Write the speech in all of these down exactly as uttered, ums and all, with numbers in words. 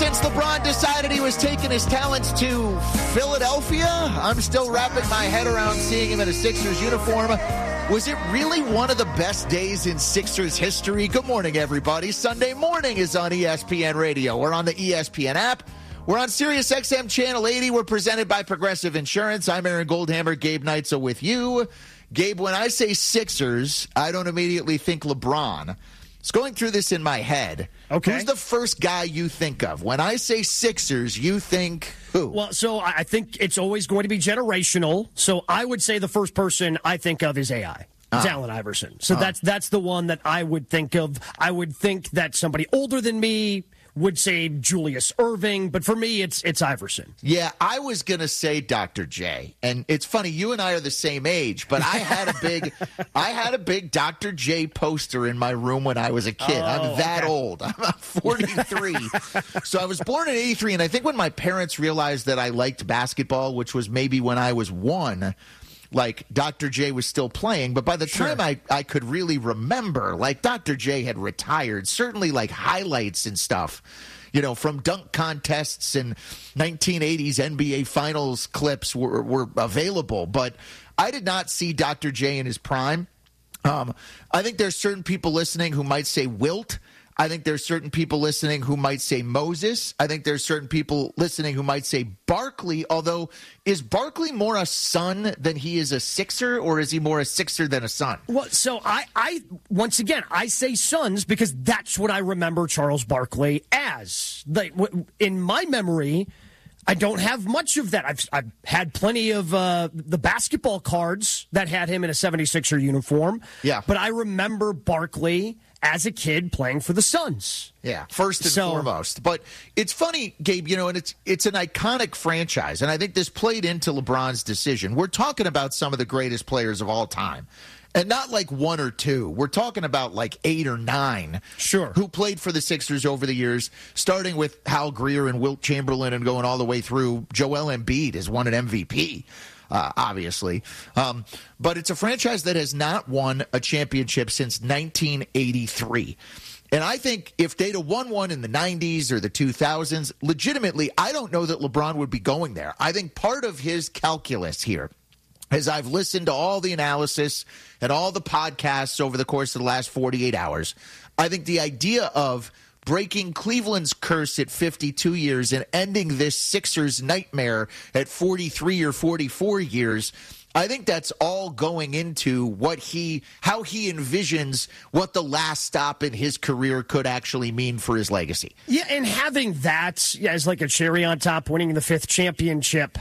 since LeBron decided he was taking his talents to Philadelphia. I'm still wrapping my head around seeing him in a Sixers uniform. Was it really one of the best days in Sixers history? Good morning, everybody. Sunday morning is on E S P N Radio. We're on the E S P N app. We're on Sirius X M Channel eighty. We're presented by Progressive Insurance. I'm Aaron Goldhammer, Gabe Neitzel with you. Gabe, when I say Sixers, I don't immediately think LeBron. It's going through this in my head. Okay. Who's the first guy you think of? When I say Sixers, you think who? Well, so I think it's always going to be generational. So I would say the first person I think of is A I. It's uh, Allen Iverson. So uh, that's that's the one that I would think of. I would think that somebody older than me would say Julius Erving, but for me, it's it's Iverson. Yeah, I was going to say Doctor J. And it's funny, you and I are the same age, but I had a big I had a big Doctor J poster in my room when I was a kid. Oh, I'm that okay. old. I'm forty-three. So I was born in eighty-three, and I think when my parents realized that I liked basketball, which was maybe when I was one, like, Doctor J was still playing, but by the time sure. I, I could really remember, like, Doctor J had retired, certainly, like, highlights and stuff, you know, from dunk contests and nineteen eighties N B A Finals clips were, were available, but I did not see Doctor J in his prime. Um, I think there's certain people listening who might say Wilt. I think there's certain people listening who might say Moses. I think there's certain people listening who might say Barkley, although is Barkley more a Sun than he is a Sixer, or is he more a Sixer than a Sun? Well, so I, I once again, I say Suns because that's what I remember Charles Barkley as. Like, in my memory, I don't have much of that. I've, I've had plenty of uh, the basketball cards that had him in a seventy-sixer uniform. Yeah. But I remember Barkley as a kid playing for the Suns. Yeah, first and so, foremost. But it's funny, Gabe, you know, and it's it's an iconic franchise, and I think this played into LeBron's decision. We're talking about some of the greatest players of all time, and not like one or two. We're talking about like eight or nine sure. who played for the Sixers over the years, starting with Hal Greer and Wilt Chamberlain and going all the way through. Joel Embiid has won an M V P. Uh, obviously. Um, but it's a franchise that has not won a championship since nineteen eighty-three. And I think if they'd have won one in the nineties or the two thousands, legitimately, I don't know that LeBron would be going there. I think part of his calculus here, as I've listened to all the analysis and all the podcasts over the course of the last forty-eight hours, I think the idea of breaking Cleveland's curse at fifty-two years and ending this Sixers nightmare at forty-three or forty-four years, I think that's all going into what he, how he envisions what the last stop in his career could actually mean for his legacy. Yeah, and having that as like a cherry on top, winning the fifth championship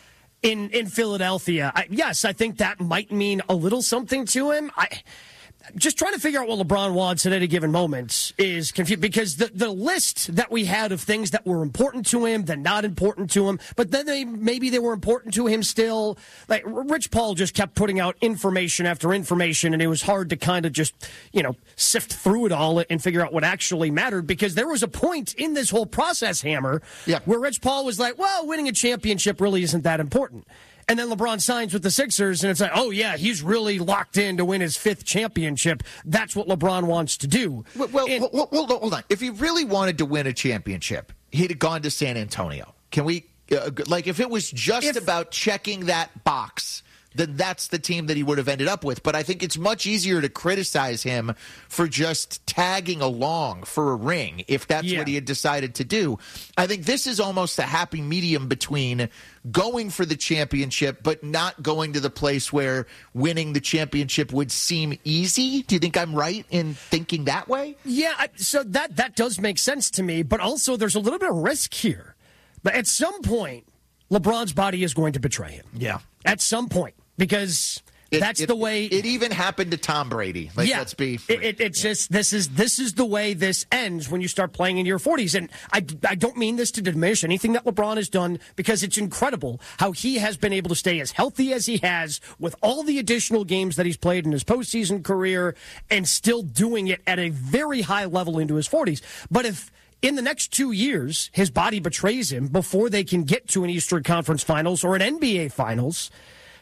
in in Philadelphia, I, yes, I think that might mean a little something to him. I Just trying to figure out what LeBron wants at any given moment is confused, because the, the list that we had of things that were important to him, then not important to him, but then they maybe they were important to him still. Like Rich Paul just kept putting out information after information, and it was hard to kind of just, you know, sift through it all and figure out what actually mattered, because there was a point in this whole process, Hammer, yeah. where Rich Paul was like, well, winning a championship really isn't that important. And then LeBron signs with the Sixers, and it's like, oh, yeah, he's really locked in to win his fifth championship. That's what LeBron wants to do. Well, well and, hold, hold, hold on. If he really wanted to win a championship, he'd have gone to San Antonio. Can we, uh, like, if it was just if, about checking that box, then that's the team that he would have ended up with. But I think it's much easier to criticize him for just tagging along for a ring if that's yeah. what he had decided to do. I think this is almost a happy medium between going for the championship but not going to the place where winning the championship would seem easy. Do you think I'm right in thinking that way? Yeah, I, so that, that does make sense to me, but also there's a little bit of risk here. But at some point, LeBron's body is going to betray him. Yeah. At some point. Because it, that's it, the way it even happened to Tom Brady. Like, yeah, let's be it, it, it's yeah. just this is this is the way this ends when you start playing in your forties. And I, I don't mean this to diminish anything that LeBron has done, because it's incredible how he has been able to stay as healthy as he has with all the additional games that he's played in his postseason career and still doing it at a very high level into his forties. But if in the next two years his body betrays him before they can get to an Eastern Conference Finals or an N B A Finals,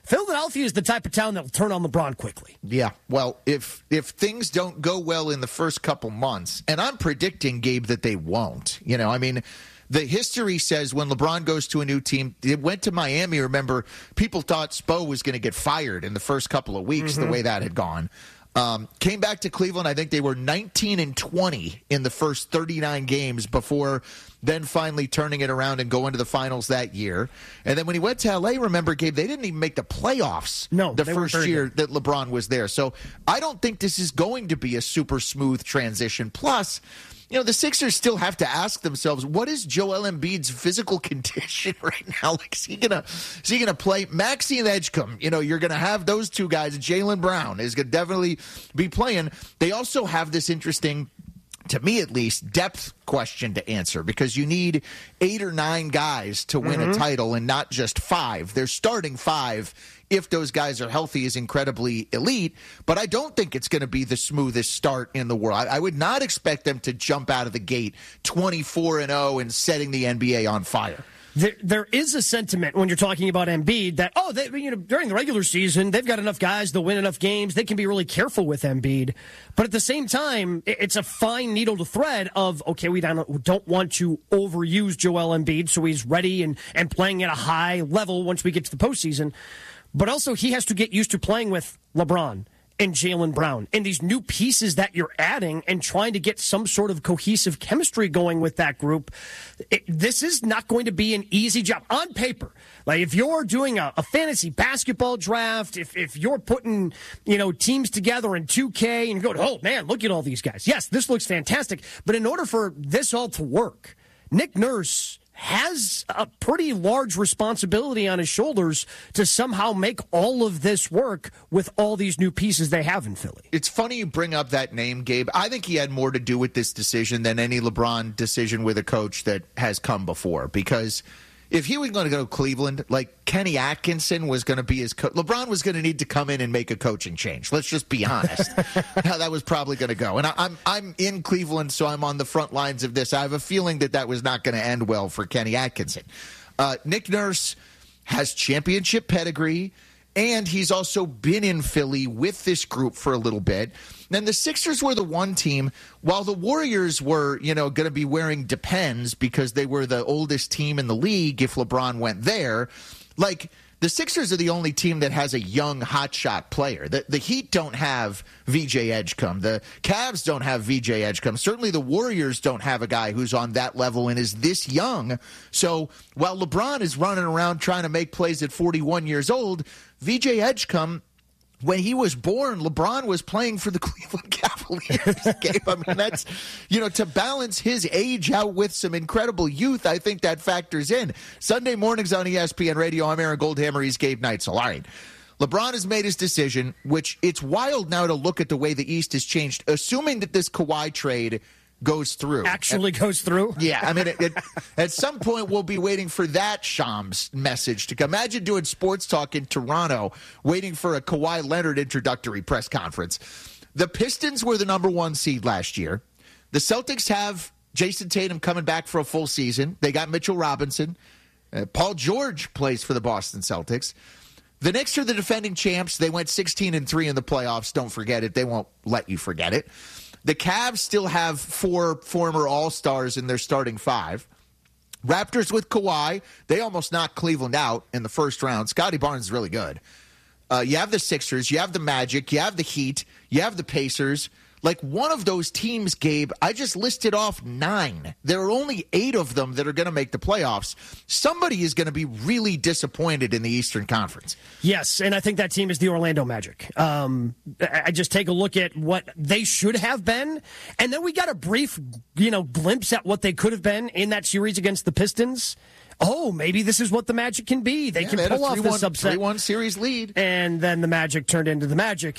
Philadelphia is the type of town that will turn on LeBron quickly. Yeah, well, if if things don't go well in the first couple months, and I'm predicting, Gabe, that they won't. You know, I mean, the history says when LeBron goes to a new team, it went to Miami. Remember, people thought Spo was going to get fired in the first couple of weeks, mm-hmm. the way that had gone. Um, came back to Cleveland. I think they were nineteen and twenty in the first thirty-nine games before then finally turning it around and going to the finals that year. And then when he went to L A, remember, Gabe, they didn't even make the playoffs no, the first year that LeBron was there. So I don't think this is going to be a super smooth transition. Plus, you know, the Sixers still have to ask themselves, what is Joel Embiid's physical condition right now? Like, is he gonna is he gonna play? Maxey and Edgecombe, you know, you're gonna have those two guys. Jaylen Brown is gonna definitely be playing. They also have this interesting, to me at least, depth question to answer, because you need eight or nine guys to win mm-hmm. a title and not just five. They're starting five. If those guys are healthy, is incredibly elite, but I don't think it's going to be the smoothest start in the world. I, I would not expect them to jump out of the gate twenty-four and oh and setting the N B A on fire. There, there is a sentiment when you're talking about Embiid that, oh, they, you know, during the regular season, they've got enough guys to win enough games. They can be really careful with Embiid. But at the same time, it's a fine needle to thread of, okay, we don't, don't want to overuse Joel Embiid, so he's ready and, and playing at a high level once we get to the postseason. But also, he has to get used to playing with LeBron and Jaylen Brown and these new pieces that you're adding and trying to get some sort of cohesive chemistry going with that group. It, this is not going to be an easy job on paper. Like, if you're doing a, a fantasy basketball draft, if, if you're putting, you know, teams together in two K and going, oh, man, look at all these guys. Yes, this looks fantastic. But in order for this all to work, Nick Nurse has a pretty large responsibility on his shoulders to somehow make all of this work with all these new pieces they have in Philly. It's funny you bring up that name, Gabe. I think he had more to do with this decision than any LeBron decision with a coach that has come before, because if he was going to go to Cleveland, like Kenny Atkinson was going to be his coach, LeBron was going to need to come in and make a coaching change. Let's just be honest how that was probably going to go. And I, I'm I'm in Cleveland, so I'm on the front lines of this. I have a feeling that that was not going to end well for Kenny Atkinson. Uh, Nick Nurse has championship pedigree, and he's also been in Philly with this group for a little bit. Then the Sixers were the one team, while the Warriors were, you know, going to be wearing Depends because they were the oldest team in the league if LeBron went there. Like, the Sixers are the only team that has a young hotshot player. The, the Heat don't have V J Edgecombe. The Cavs don't have V J Edgecombe. Certainly the Warriors don't have a guy who's on that level and is this young. So while LeBron is running around trying to make plays at forty-one years old, V J Edgecombe, when he was born, LeBron was playing for the Cleveland Cavaliers. Gabe, I mean, that's, you know, to balance his age out with some incredible youth, I think that factors in. Sunday mornings on E S P N Radio, I'm Aaron Goldhammer, he's Gabe Neitzel. All right. LeBron has made his decision, which it's wild now to look at the way the East has changed, assuming that this Kawhi trade goes through. Actually and, goes through? Yeah, I mean, it, it, at some point we'll be waiting for that Shams message to come. Imagine doing sports talk in Toronto, waiting for a Kawhi Leonard introductory press conference. The Pistons were the number one seed last year. The Celtics have Jason Tatum coming back for a full season. They got Mitchell Robinson. Uh, Paul George plays for the Boston Celtics. The Knicks are the defending champs. They went sixteen and three in the playoffs. Don't forget it. They won't let you forget it. The Cavs still have four former All-Stars in their starting five. Raptors with Kawhi, they almost knocked Cleveland out in the first round. Scotty Barnes is really good. Uh, you have the Sixers, you have the Magic, you have the Heat, you have the Pacers. Like, one of those teams, Gabe, I just listed off nine. There are only eight of them that are going to make the playoffs. Somebody is going to be really disappointed in the Eastern Conference. Yes, and I think that team is the Orlando Magic. Um, I just take a look at what they should have been, and then we got a brief, you know, glimpse at what they could have been in that series against the Pistons. Oh, maybe this is what the Magic can be. They yeah, can they pull off this upset. three one series lead. And then the Magic turned into the Magic,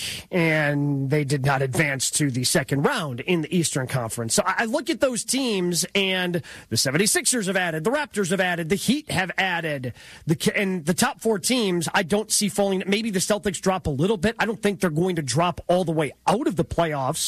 and they did not advance to the second round in the Eastern Conference. So I look at those teams, and the seventy-sixers have added, the Raptors have added, the Heat have added, the and the top four teams I don't see falling. Maybe the Celtics drop a little bit. I don't think they're going to drop all the way out of the playoffs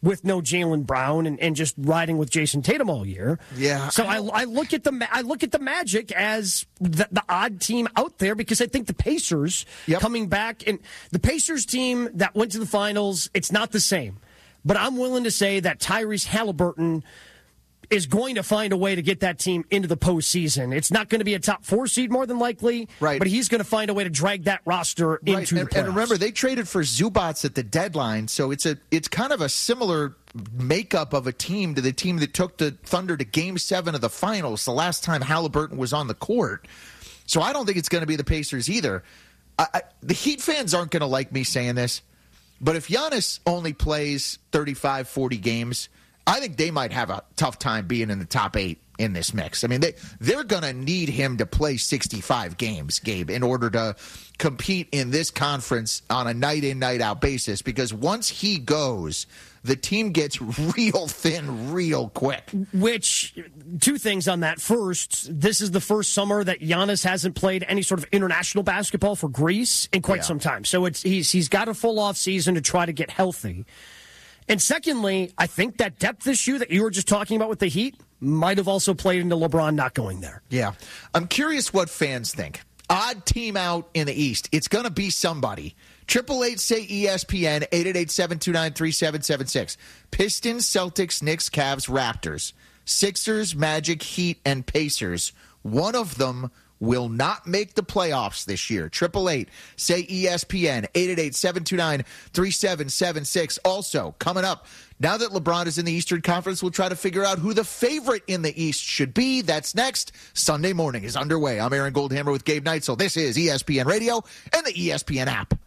with no Jaylen Brown and, and just riding with Jason Tatum all year. Yeah. So I, I look at the I look at the Magic as the, the odd team out there because I think the Pacers yep. coming back and the Pacers team that went to the finals, it's not the same. But I'm willing to say that Tyrese Halliburton is going to find a way to get that team into the postseason. It's not going to be a top four seed more than likely, right. but he's going to find a way to drag that roster right. into and, the playoffs. And remember, they traded for Zubats at the deadline, so it's a it's kind of a similar makeup of a team to the team that took the Thunder to Game seven of the finals the last time Halliburton was on the court. So I don't think it's going to be the Pacers either. I, I, the Heat fans aren't going to like me saying this, but if Giannis only plays thirty-five, forty games, I think they might have a tough time being in the top eight in this mix. I mean, they, they're going to need him to play sixty-five games, Gabe, in order to compete in this conference on a night-in, night-out basis, because once he goes, the team gets real thin real quick. Which, two things on that. First, this is the first summer that Giannis hasn't played any sort of international basketball for Greece in quite yeah. some time. So it's he's he's got a full off season to try to get healthy. And secondly, I think that depth issue that you were just talking about with the Heat might have also played into LeBron not going there. Yeah. I'm curious what fans think. Odd team out in the East. It's going to be somebody. Triple eight say E S P N, eight eight eight, seven two nine, three seven seven six. Pistons, Celtics, Knicks, Cavs, Raptors. Sixers, Magic, Heat, and Pacers. One of them will not make the playoffs this year. Triple eight say E S P N, eight eight eight, seven two nine, three seven seven six. Also, coming up, now that LeBron is in the Eastern Conference, we'll try to figure out who the favorite in the East should be. That's next. Sunday morning is underway. I'm Aaron Goldhammer with Gabe Neitzel. This is E S P N Radio and the E S P N app.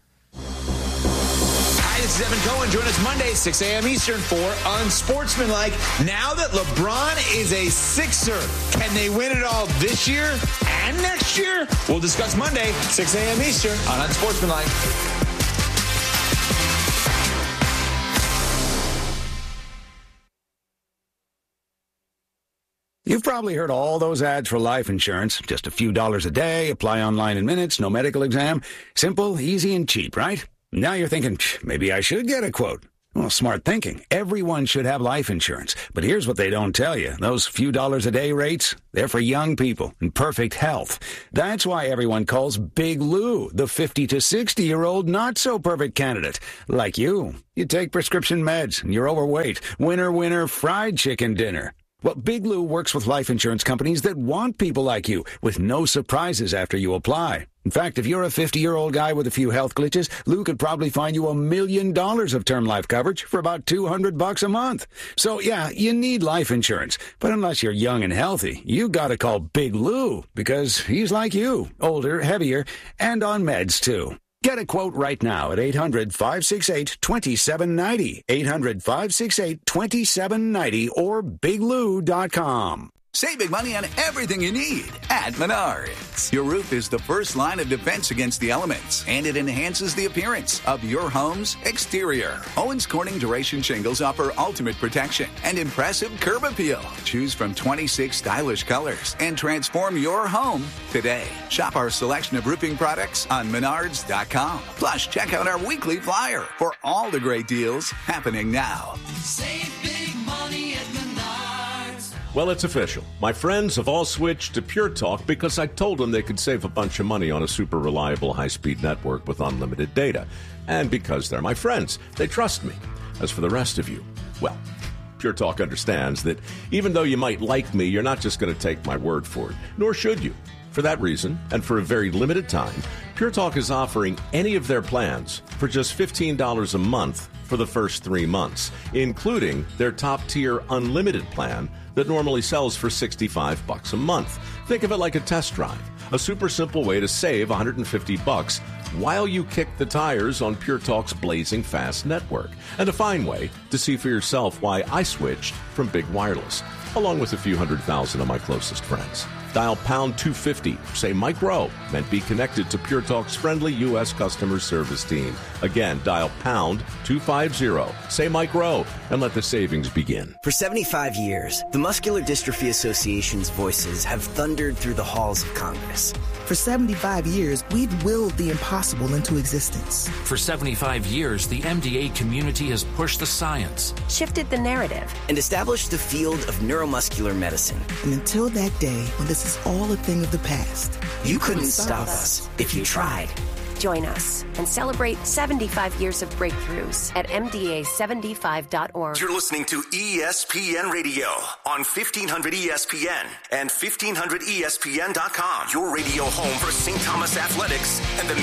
Hi, this is Evan Cohen. Join us Monday, six a.m. Eastern for Unsportsmanlike. Now that LeBron is a Sixer, can they win it all this year and next year? We'll discuss Monday, six a.m. Eastern on Unsportsmanlike. You've probably heard all those ads for life insurance. Just a few dollars a day, apply online in minutes, no medical exam. Simple, easy, and cheap, right? Now you're thinking, maybe I should get a quote. Well, smart thinking. Everyone should have life insurance. But here's what they don't tell you. Those few dollars a day rates, they're for young people in perfect health. That's why everyone calls Big Lou the fifty to sixty-year-old not-so-perfect candidate. Like you. You take prescription meds, and you're overweight. Winner, winner, fried chicken dinner. Well, Big Lou works with life insurance companies that want people like you, with no surprises after you apply. In fact, if you're a fifty-year-old guy with a few health glitches, Lou could probably find you a million dollars of term life coverage for about two hundred bucks a month. So, yeah, you need life insurance. But unless you're young and healthy, you gotta call Big Lou, because he's like you, older, heavier, and on meds, too. Get a quote right now at eight hundred, five six eight, two seven nine zero, eight hundred, five six eight, two seven nine zero, or big lou dot com. Save big money on everything you need at Menards. Your roof is the first line of defense against the elements, and it enhances the appearance of your home's exterior. Owens Corning Duration Shingles offer ultimate protection and impressive curb appeal. Choose from twenty-six stylish colors and transform your home today. Shop our selection of roofing products on menards dot com. Plus, check out our weekly flyer for all the great deals happening now. Save big money at Menards. Well, it's official. My friends have all switched to Pure Talk because I told them they could save a bunch of money on a super reliable high-speed network with unlimited data. And because they're my friends, they trust me. As for the rest of you, well, Pure Talk understands that even though you might like me, you're not just going to take my word for it, nor should you. For that reason, and for a very limited time, Pure Talk is offering any of their plans for just fifteen dollars a month for the first three months, including their top-tier unlimited plan that normally sells for sixty-five bucks a month. Think of it like a test drive, a super simple way to save one hundred fifty bucks while you kick the tires on Pure Talk's blazing fast network, and a fine way to see for yourself why I switched from Big Wireless, along with a few hundred thousand of my closest friends. Dial pound two fifty. Say Mike Rowe, and be connected to Pure Talk's friendly U S customer service team. Again, dial pound two fifty. Say Mike Rowe, and let the savings begin. For seventy-five years, the Muscular Dystrophy Association's voices have thundered through the halls of Congress. For seventy-five years, we've willed the impossible into existence. For seventy-five years, the M D A community has pushed the science, shifted the narrative, and established the field of neuromuscular medicine. And until that day when this is all a thing of the past, you, you couldn't stop us if you tried. Join us and celebrate seventy-five years of breakthroughs at M D A seventy-five dot org. You're listening to E S P N Radio on fifteen hundred E S P N and fifteen hundred E S P N dot com. Your radio home for Saint Thomas Athletics and the